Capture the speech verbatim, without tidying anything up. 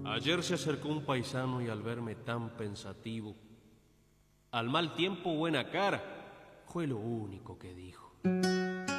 Ayer se acercó un paisano y al verme tan pensativo, al mal tiempo buena cara, fue lo único que dijo.